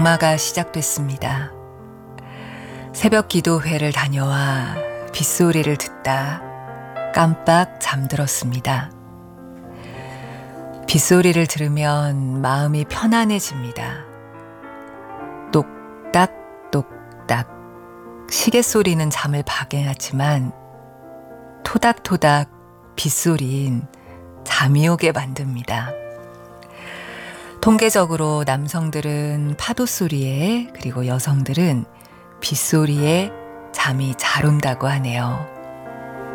장마가 시작됐습니다. 새벽 기도회를 다녀와 빗소리를 듣다 깜빡 잠들었습니다. 빗소리를 들으면 마음이 편안해집니다. 똑딱똑딱 시계 소리는 잠을 방해하지만 토닥토닥 빗소리인 잠이 오게 만듭니다. 통계적으로 남성들은 파도 소리에 그리고 여성들은 빗소리에 잠이 잘 온다고 하네요.